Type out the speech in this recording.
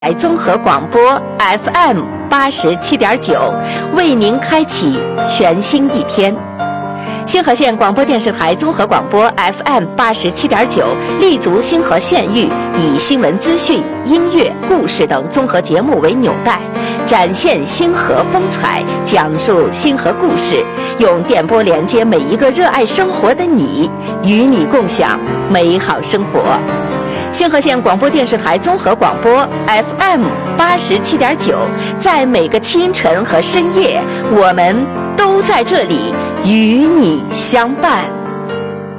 综合广播 FM87.9，为您开启全新一天。星河县广播电视台综合广播 FM87.9，立足星河县域，以新闻资讯、音乐、故事等综合节目为纽带，展现星河风采，讲述星河故事，用电波连接每一个热爱生活的你，与你共享美好生活。星河县广播电视台综合广播 FM87.9，在每个清晨和深夜，我们都在这里与你相伴。